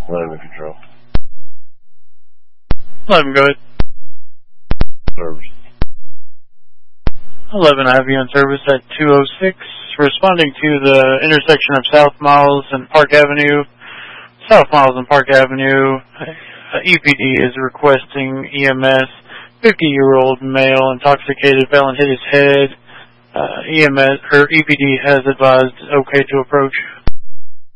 11 control. 11, go ahead. Service. 11, I have you on service at 206, responding to the intersection of South Miles and Park Avenue. South Miles and Park Avenue, EPD is requesting EMS. 50-year-old male, intoxicated, fell and hit his head. EPD has advised okay to approach.